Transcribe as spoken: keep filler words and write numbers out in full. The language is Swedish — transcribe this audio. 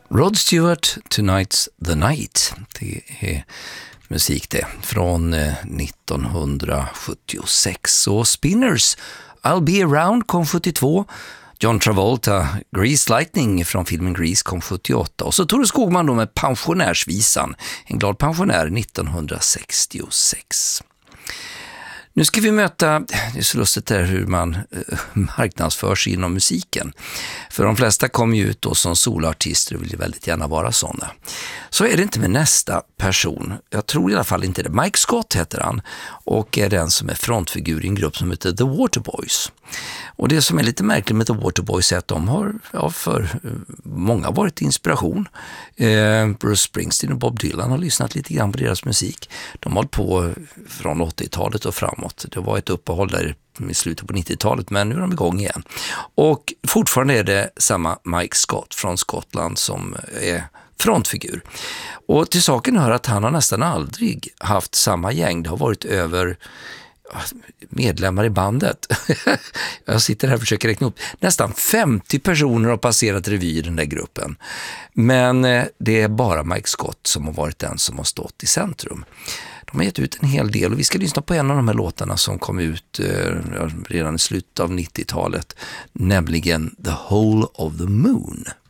Rod Stewart, Tonight's the Night. Det är musik det från nittonhundrasjuttiosex. Och Spinners, I'll Be Around kom sjuttiotvå. John Travolta, Grease Lightning från filmen Grease kom sjuttioåtta. Och så Tore Skogman då med Pensionärsvisan, En glad pensionär nittonhundrasextiosex. Nu ska vi möta, det är så lustigt där hur man eh, marknadsför sig inom musiken. För de flesta kommer ju ut då som solartister och vill väldigt gärna vara sådana. Så är det inte med nästa person. Jag tror i alla fall inte det. Mike Scott heter han och är den som är frontfigur i en grupp som heter The Waterboys. Och det som är lite märkligt med The Waterboys är att de har ja, för många varit inspiration. Eh, Bruce Springsteen och Bob Dylan har lyssnat lite grann på deras musik. De har hållit på från åttiotalet och framåt. Det var ett uppehåll där i slutet på nittiotalet, men nu är de igång igen. Och fortfarande är det samma Mike Scott från Skottland som är frontfigur. Och till saken hör att han har nästan aldrig haft samma gäng. Det har varit över medlemmar i bandet. Jag sitter här och försöker räkna upp. Nästan femtio personer har passerat revy i den där gruppen. Men det är bara Mike Scott som har varit den som har stått i centrum. De har gett ut en hel del och vi ska lyssna på en av de här låtarna som kom ut eh, redan i slutet av nittiotalet, nämligen The Hole of the Moon.